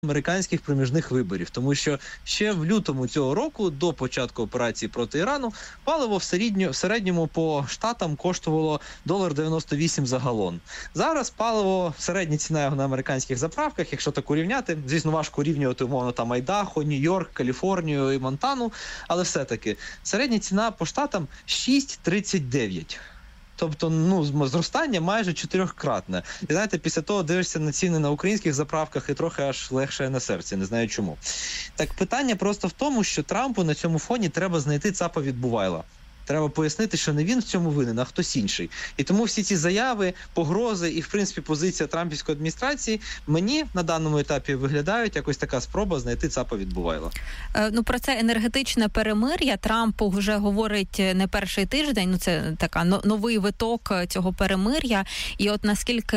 американських проміжних виборів, тому що ще в лютому цього року, до початку операції проти Ірану, паливо в середньому по штатам коштувало $1.98 за галон. Зараз паливо, середня ціна його на американських заправках, якщо так урівняти, звісно, важко урівнювати, умовно, там Айдахо, Нью-Йорк, Каліфорнію і Монтану, але все-таки середня ціна по штатам 6,39. Тобто, зростання майже 4-кратне. І знаєте, після того дивишся на ціни на українських заправках і трохи аж легше на серці, не знаю чому. Так питання просто в тому, що Трампу на цьому фоні треба знайти цапа відбувайла. Треба пояснити, що не він в цьому винен, а хтось інший. І тому всі ці заяви, погрози і, в принципі, позиція трампівської адміністрації мені на даному етапі виглядають якось така спроба знайти цапа відбувайла. Про це енергетичне перемир'я Трамп вже говорить не перший тиждень. Це така новий виток цього перемир'я. І от наскільки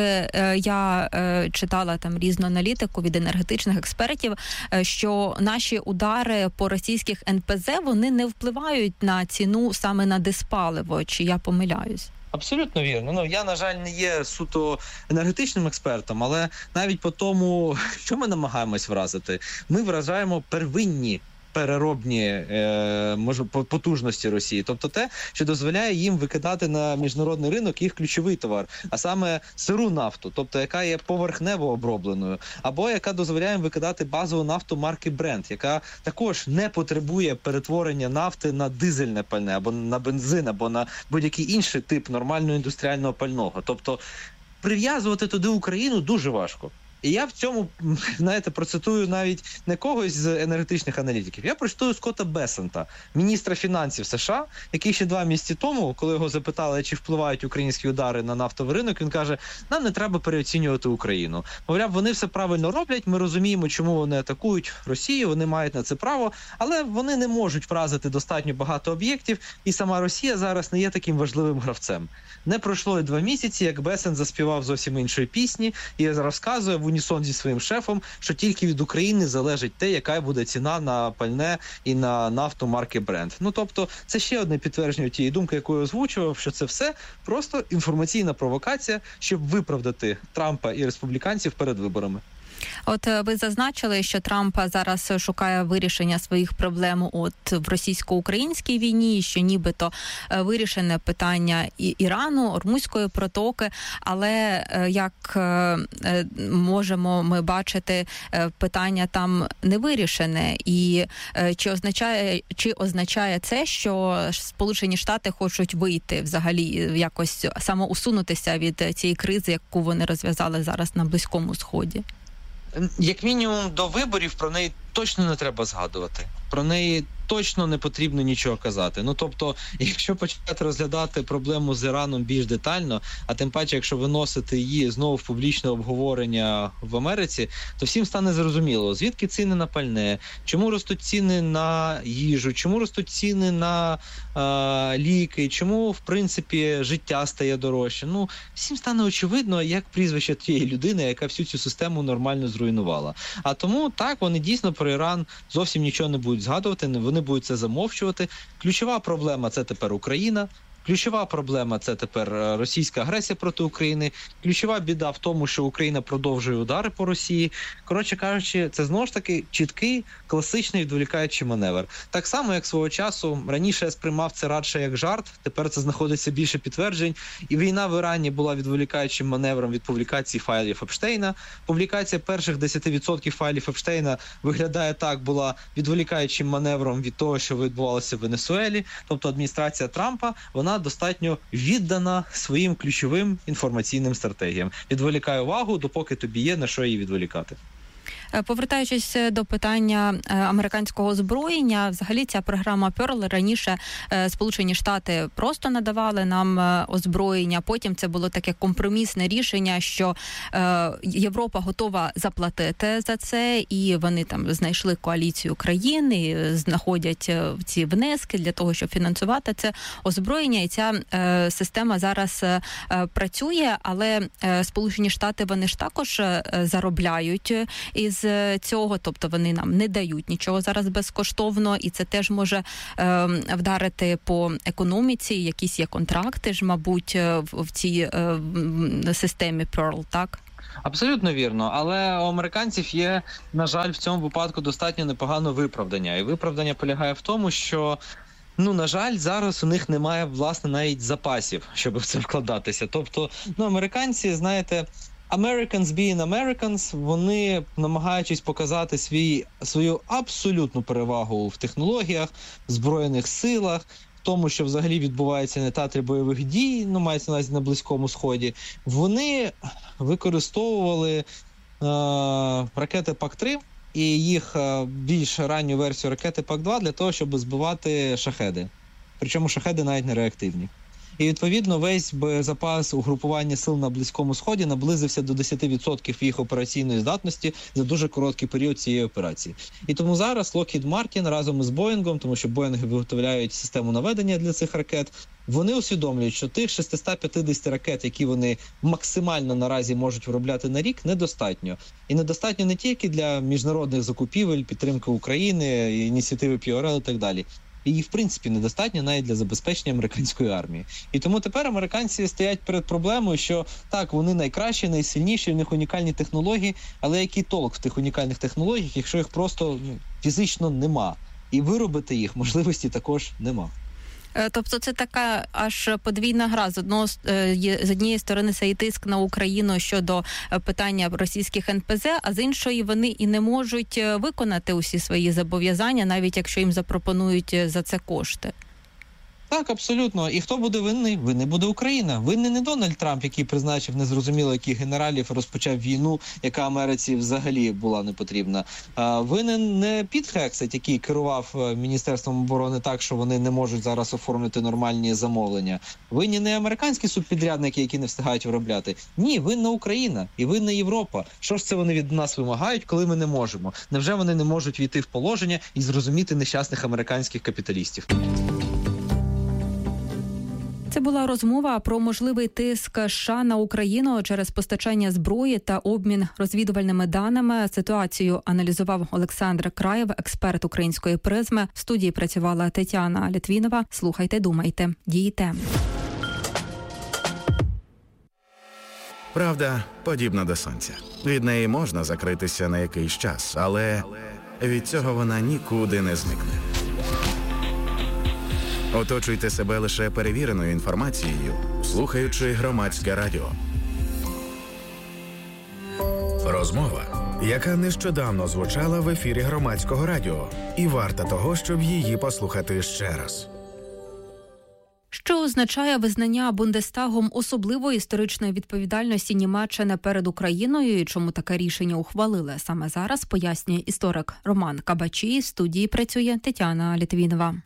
я читала там різну аналітику від енергетичних експертів, що наші удари по російських НПЗ, вони не впливають на ціну саме на диспаливо, чи я помиляюсь? Абсолютно вірно. Я, на жаль, не є суто енергетичним експертом, але навіть по тому, що ми намагаємось вразити, ми вражаємо первинні переробні потужності Росії. Тобто те, що дозволяє їм викидати на міжнародний ринок їх ключовий товар, а саме сиру нафту, тобто яка є поверхнево обробленою, або яка дозволяє їм викидати базову нафту марки Brent, яка також не потребує перетворення нафти на дизельне пальне, або на бензин, або на будь-який інший тип нормального індустріального пального. Тобто прив'язувати туди Україну дуже важко. І я в цьому, процитую навіть не когось з енергетичних аналітиків. Я процитую Скотта Бесента, міністра фінансів США, який ще 2 місяці тому, коли його запитали, чи впливають українські удари на нафтовий ринок, він каже, нам не треба переоцінювати Україну. Мовляв, вони все правильно роблять, ми розуміємо, чому вони атакують Росію, вони мають на це право, але вони не можуть вразити достатньо багато об'єктів, і сама Росія зараз не є таким важливим гравцем. Не пройшло і 2 місяці, як Бесент заспівав зовсім іншої пісні і розказує в унісон зі своїм шефом, що тільки від України залежить те, яка буде ціна на пальне і на нафту марки Brent. Тобто, це ще одне підтвердження тієї думки, яку я озвучував, що це все просто інформаційна провокація, щоб виправдати Трампа і республіканців перед виборами. От ви зазначили, що Трамп зараз шукає вирішення своїх проблем в російсько-українській війні, що нібито вирішене питання Ірану, Ормузької протоки, але як можемо ми бачити, питання там не вирішене. І чи означає це, що Сполучені Штати хочуть вийти взагалі, якось самоусунутися від цієї кризи, яку вони розв'язали зараз на Близькому Сході? Як мінімум до виборів про неї точно не треба згадувати. Про неї точно не потрібно нічого казати. Тобто, якщо почати розглядати проблему з Іраном більш детально, а тим паче, якщо виносити її знову в публічне обговорення в Америці, то всім стане зрозуміло, звідки ціни на пальне, чому ростуть ціни на їжу, чому ростуть ціни на ліки, чому, в принципі, життя стає дорожче. Всім стане очевидно, як прізвище тієї людини, яка всю цю систему нормально зруйнувала. А тому, так, вони дійсно про Іран зовсім нічого не будуть згадувати, вони будуть це замовчувати. Ключова проблема – це тепер Україна. Ключова проблема – це тепер російська агресія проти України. Ключова біда в тому, що Україна продовжує удари по Росії. Коротше кажучи, це знову ж таки чіткий, класичний відволікаючий маневр. Так само, як свого часу, раніше я сприймав це радше як жарт, тепер це знаходиться більше підтверджень. І війна в Ірані була відволікаючим маневром від публікації файлів Епштейна. Публікація перших 10% файлів Епштейна виглядає так, була відволікаючим маневром від того, що відбувалося в Венесуелі. Тобто адміністрація Трампа, вона достатньо віддана своїм ключовим інформаційним стратегіям. Відволікає увагу, допоки тобі є на що її відволікати. Повертаючись до питання американського озброєння, взагалі ця програма Pearl раніше Сполучені Штати просто надавали нам озброєння, потім це було таке компромісне рішення, що Європа готова заплатити за це, і вони там знайшли коаліцію країн і знаходять ці внески для того, щоб фінансувати це озброєння, і ця система зараз працює, але Сполучені Штати, вони ж також заробляють із цього, тобто вони нам не дають нічого зараз безкоштовно, і це теж може вдарити по економіці, якісь є контракти ж, мабуть, в цій системі Pearl, так? Абсолютно вірно, але у американців є, на жаль, в цьому випадку достатньо непогане виправдання. І виправдання полягає в тому, що на жаль, зараз у них немає, власне, навіть запасів, щоб в це вкладатися. Тобто, американці, знаєте, Americans being Americans, вони, намагаючись показати свою абсолютну перевагу в технологіях, в Збройних силах, в тому, що взагалі відбувається на театрі бойових дій, мається на увазі на Близькому Сході, вони використовували ракети ПАК-3 і їх більш ранню версію ракети ПАК-2 для того, щоб збивати шахеди. Причому шахеди навіть не реактивні. І, відповідно, весь боєзапас угрупування сил на Близькому Сході наблизився до 10% їх операційної здатності за дуже короткий період цієї операції. І тому зараз Lockheed Martin разом із Боїнгом, тому що Боїнги виготовляють систему наведення для цих ракет, вони усвідомлюють, що тих 650 ракет, які вони максимально наразі можуть виробляти на рік, недостатньо. І недостатньо не тільки для міжнародних закупівель, підтримки України, ініціативи ПІОРЛ і так далі. І, в принципі, недостатньо навіть для забезпечення американської армії. І тому тепер американці стоять перед проблемою, що так, вони найкращі, найсильніші, у них унікальні технології, але який толк в тих унікальних технологіях, якщо їх просто фізично нема? І виробити їх можливості також нема. Тобто це така аж подвійна гра. З однієї сторони це і тиск на Україну щодо питання російських НПЗ, а з іншої вони і не можуть виконати усі свої зобов'язання, навіть якщо їм запропонують за це кошти. Так, абсолютно. І хто буде винний? Винний буде Україна. Винний не Дональд Трамп, який призначив незрозуміло яких генералів, розпочав війну, яка Америці взагалі була не потрібна. Винен не Піт Хексет, який керував Міністерством оборони так, що вони не можуть зараз оформити нормальні замовлення. Винні не американські субпідрядники, які не встигають виробляти. Ні, винна Україна і винна Європа. Що ж це вони від нас вимагають, коли ми не можемо? Невже вони не можуть війти в положення і зрозуміти нещасних американських капіталістів? Це була розмова про можливий тиск США на Україну через постачання зброї та обмін розвідувальними даними. Ситуацію аналізував Олександр Краєв, експерт української призми. В студії працювала Тетяна Літвінова. Слухайте, думайте, дійте. Правда подібна до сонця. Від неї можна закритися на якийсь час, але від цього вона нікуди не зникне. Оточуйте себе лише перевіреною інформацією, слухаючи Громадське радіо. Розмова, яка нещодавно звучала в ефірі Громадського радіо, і варта того, щоб її послухати ще раз. Що означає визнання Бундестагом особливої історичної відповідальності Німеччини перед Україною і чому таке рішення ухвалили саме зараз, пояснює історик Роман Кабачій. В студії працює Тетяна Літвінова.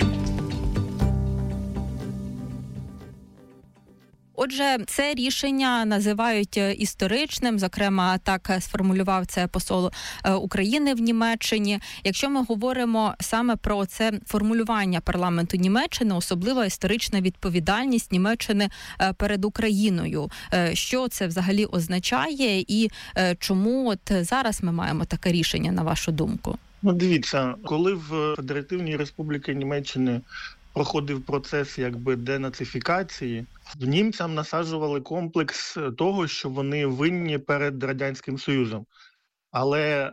Отже, це рішення називають історичним, зокрема, так сформулював це посол України в Німеччині. Якщо ми говоримо саме про це формулювання парламенту Німеччини, особлива історична відповідальність Німеччини перед Україною. Що це взагалі означає і чому от зараз ми маємо таке рішення, на вашу думку? Дивіться, коли в Федеративній Республіці Німеччини проходив процес денацифікації, німцям насаджували комплекс того, що вони винні перед Радянським Союзом. Але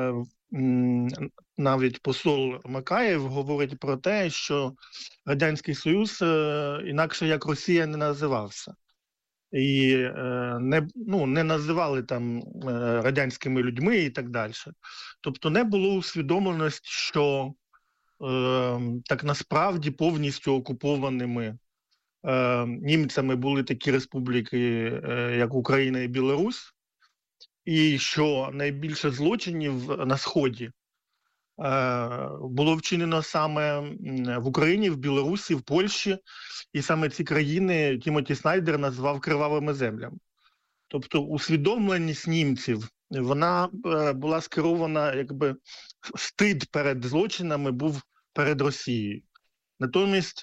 навіть посол Макаєв говорить про те, що Радянський Союз інакше як Росія не називався. І не називали там радянськими людьми і так далі. Тобто не було усвідомленості, що так насправді повністю окупованими німцями були такі республіки, як Україна і Білорусь, і що найбільше злочинів на Сході було вчинено саме в Україні, в Білорусі, в Польщі, і саме ці країни Тімоті Снайдер назвав кривавими землями. Тобто усвідомленість німців, вона була скерована, якби стид перед злочинами був перед Росією. Натомість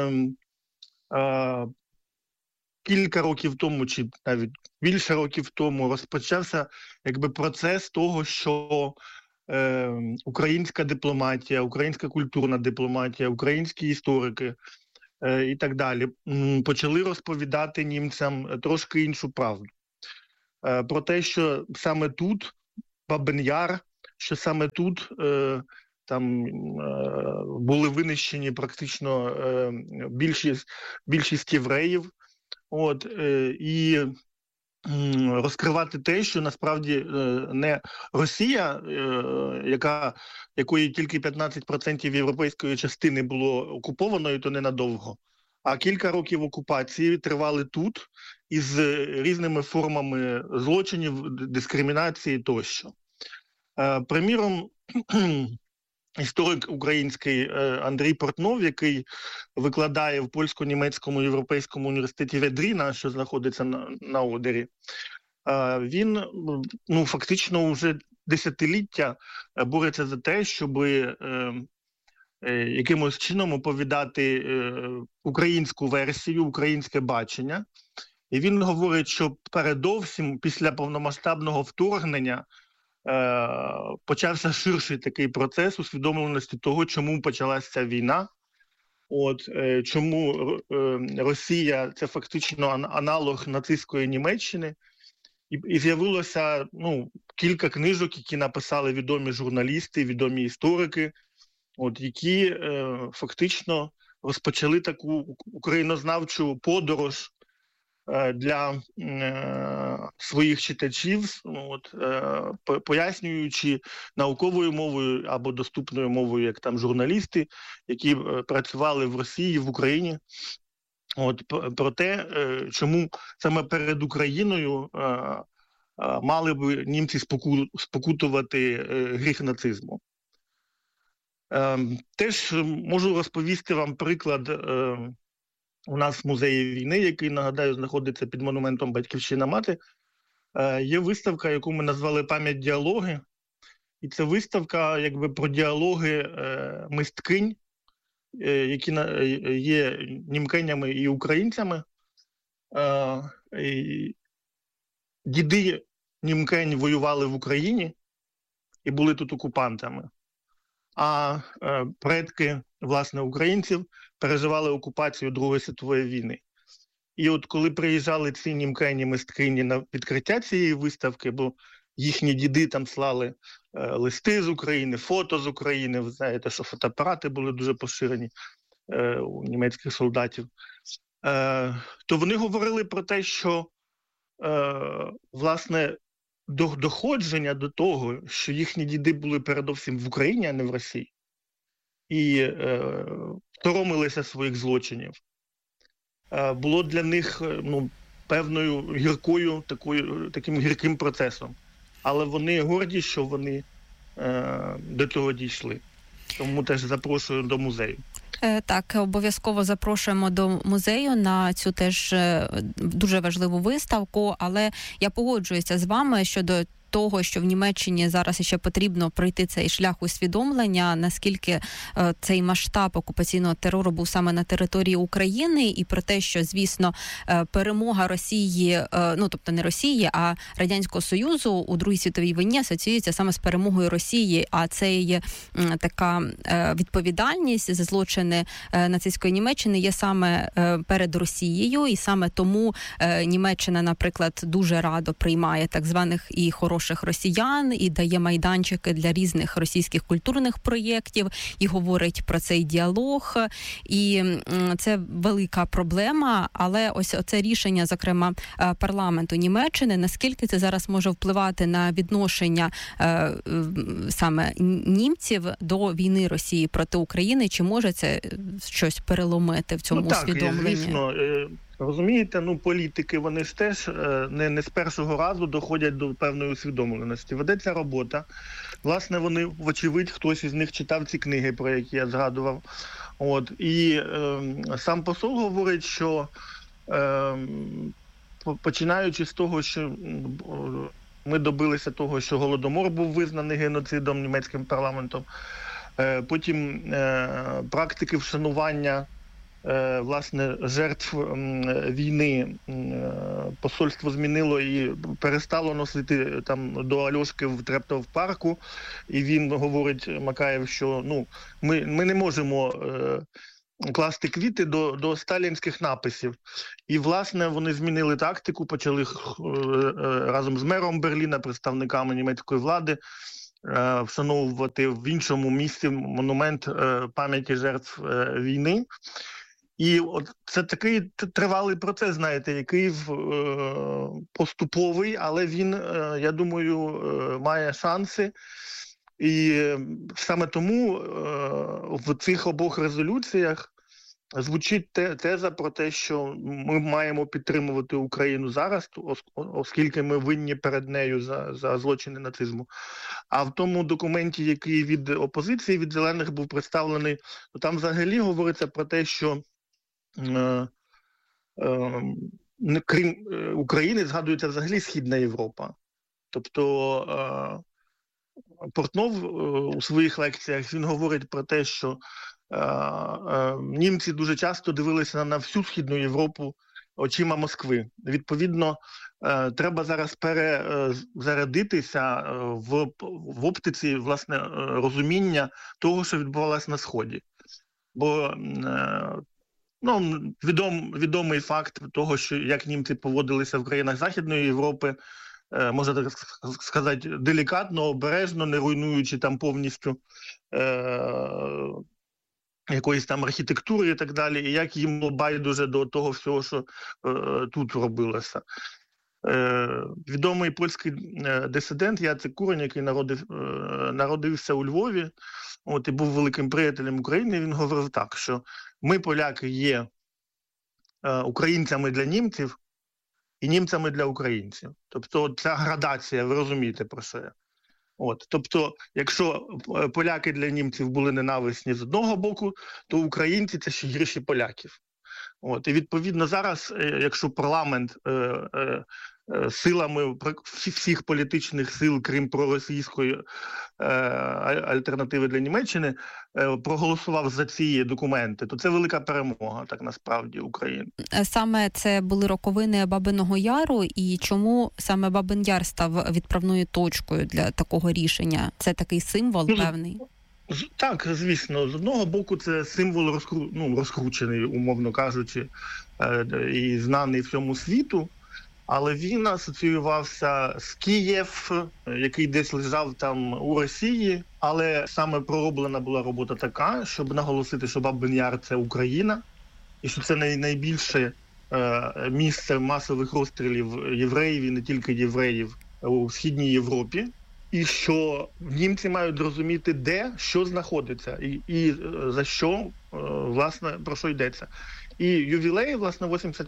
кілька років тому, чи навіть більше років тому, розпочався якби процес того, що українська дипломатія, українська культурна дипломатія, українські історики і так далі почали розповідати німцям трошки іншу правду. про те, що саме тут, Бабин Яр, що саме тут там були винищені практично більшість євреїв. І розкривати те, що насправді не Росія, якої тільки 15% європейської частини було окупованою, то ненадовго, а кілька років окупації тривали тут із різними формами злочинів, дискримінації тощо. Приміром, історик український Андрій Портнов, який викладає в Польсько-німецькому європейському університеті Ведріна, що знаходиться на Одері, він фактично вже десятиліття бореться за те, щоб якимось чином оповідати українську версію, українське бачення. І він говорить, що передовсім після повномасштабного вторгнення почався ширший такий процес усвідомленості того, чому почалася ця війна, чому Росія – це фактично аналог нацистської Німеччини. І з'явилося кілька книжок, які написали відомі журналісти, відомі історики, які фактично розпочали таку українознавчу подорож для своїх читачів, пояснюючи науковою мовою або доступною мовою, як там журналісти, які працювали в Росії, в Україні, про те, чому саме перед Україною мали б німці спокутувати гріх нацизму. Теж можу розповісти вам приклад. У нас в музеї війни, який, нагадаю, знаходиться під монументом «Батьківщина мати», є виставка, яку ми назвали «Пам'ять діалоги». І це виставка про діалоги мисткинь, які є німкинями і українцями. Діди німкень воювали в Україні і були тут окупантами. А предки, власне, українців переживали окупацію Другої світової війни. І коли приїжджали ці німкені мисткині на відкриття цієї виставки, бо їхні діди там слали листи з України, фото з України, ви знаєте, що фотоапарати були дуже поширені у німецьких солдатів, то вони говорили про те, що, власне, доходження до того, що їхні діди були передовсім в Україні, а не в Росії, і соромилися своїх злочинів, було для них певною гіркою, таким гірким процесом. Але вони горді, що вони до цього дійшли. Тому теж запрошую до музею. Так, обов'язково запрошуємо до музею на цю теж дуже важливу виставку, але я погоджуюся з вами щодо того, що в Німеччині зараз ще потрібно пройти цей шлях усвідомлення, наскільки цей масштаб окупаційного терору був саме на території України, і про те, що, звісно, перемога Росії, тобто не Росії, а Радянського Союзу у Другій світовій війні асоціюється саме з перемогою Росії, а це є така відповідальність за злочини нацистської Німеччини є саме перед Росією, і саме тому Німеччина, наприклад, дуже радо приймає так званих і хороших росіян, і дає майданчики для різних російських культурних проєктів, і говорить про цей діалог. І це велика проблема, але ось оце рішення, зокрема, парламенту Німеччини, наскільки це зараз може впливати на відношення саме німців до війни Росії проти України, чи може це щось переломити в цьому усвідомленні? Звісно. Розумієте, політики, вони ж теж не з першого разу доходять до певної усвідомленості. Ведеться робота. Власне, вони, вочевидь, хтось із них читав ці книги, про які я згадував. І сам посол говорить, що починаючи з того, що ми добилися того, що Голодомор був визнаний геноцидом німецьким парламентом, потім практики вшанування власне, жертв війни посольство змінило і перестало носити там до Альошки в Трептов парку. І він говорить, Макаєв, що ми не можемо класти квіти до сталінських написів. І, власне, вони змінили тактику, почали разом з мером Берліна, представниками німецької влади, вшановувати в іншому місці монумент пам'яті жертв війни. І от це такий тривалий процес, знаєте, який поступовий, але він, я думаю, має шанси. І саме тому в цих обох резолюціях звучить теза про те, що ми маємо підтримувати Україну зараз, оскільки ми винні перед нею за злочини нацизму. А в тому документі, який від опозиції, від зелених був представлений, то там взагалі говориться про те, що крім України згадується взагалі Східна Європа. Тобто Портнов у своїх лекціях він говорить про те, що німці дуже часто дивилися на всю Східну Європу очима Москви. Відповідно, треба зараз перезарядитися в оптиці, власне, розуміння того, що відбувалося на Сході. Бо відомий факт того, що як німці поводилися в країнах Західної Європи, можна так сказати, делікатно, обережно, не руйнуючи там повністю якоїсь там архітектури і так далі, і як їм було байдуже до того всього, що тут робилося. Відомий польський дисидент Яцек Курень, який народився у Львові, і був великим приятелем України, він говорив так, що ми, поляки, є українцями для німців і німцями для українців. Тобто ця градація, ви розумієте про що я. Тобто, якщо поляки для німців були ненависні з одного боку, то українці – це ще гірші поляків. І відповідно зараз, якщо парламент силами всіх політичних сил, крім проросійської альтернативи для Німеччини, проголосував за ці документи, то це велика перемога, так насправді, України. Саме це були роковини Бабиного Яру, і чому саме Бабин Яр став відправною точкою для такого рішення? Це такий символ певний? Так, звісно. З одного боку, це символ розкручений, умовно кажучи, і знаний всьому світу, але він асоціювався з Київ, який десь лежав там у Росії, але саме пророблена була робота така, щоб наголосити, що Бабин Яр – це Україна, і що це найбільше місце масових розстрілів євреїв, і не тільки євреїв, у Східній Європі. І що німці мають зрозуміти, де, що знаходиться, і за що, власне, про що йдеться. І ювілей, власне,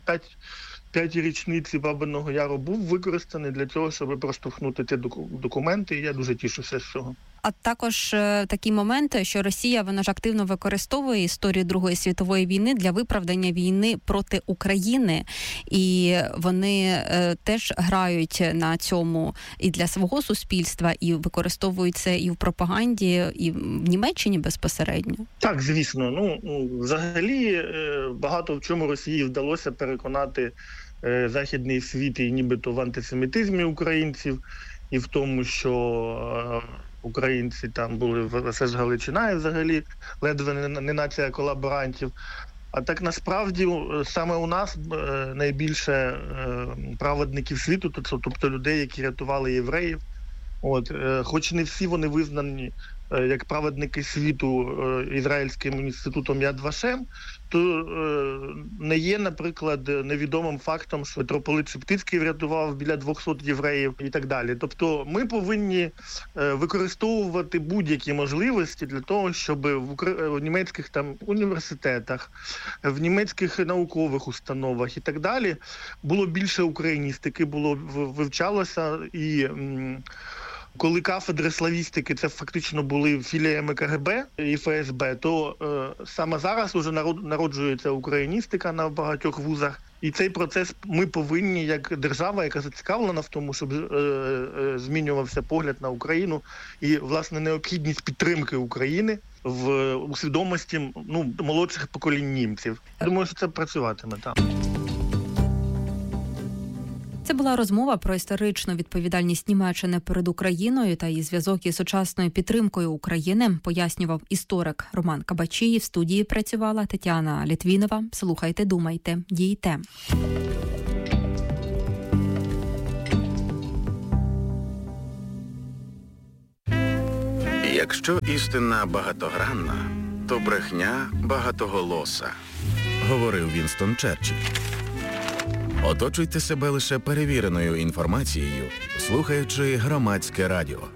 85-й річниці Бабиного Яру був використаний для того, щоб проштовхнути ці документи, і я дуже тішуся з цього. А також такі моменти, що Росія, вона ж активно використовує історію Другої світової війни для виправдання війни проти України. І вони теж грають на цьому і для свого суспільства, і використовують це і в пропаганді, і в Німеччині безпосередньо. Так, звісно. Взагалі, багато в чому Росії вдалося переконати західний світ і нібито в антисемітизмі українців, і в тому, що українці там були все ж Галичина і взагалі ледве не нація колаборантів. А так насправді саме у нас найбільше праведників світу, тобто людей, які рятували євреїв. Хоч не всі вони визнані як праведники світу Ізраїльським інститутом Яд Вашем, то не є, наприклад, невідомим фактом, що митрополит Шептицький врятував біля 200 євреїв і так далі. Тобто ми повинні використовувати будь-які можливості для того, щоб в німецьких там університетах, в німецьких наукових установах і так далі було більше україністики, вивчалося і... Коли кафедри славістики це фактично були філіями КГБ і ФСБ, то саме зараз уже народжується україністика на багатьох вузах. І цей процес ми повинні, як держава, яка зацікавлена в тому, щоб змінювався погляд на Україну і, власне, необхідність підтримки України у свідомості молодших поколінь німців. Думаю, що це працюватиме там. Це була розмова про історичну відповідальність Німеччини перед Україною та її зв'язок із сучасною підтримкою України, пояснював історик Роман Кабачій. В студії працювала Тетяна Літвінова. Слухайте, думайте, дійте. Якщо істина багатогранна, то брехня багатоголоса, говорив Вінстон Черчилль. Оточуйте себе лише перевіреною інформацією, слухаючи Громадське радіо.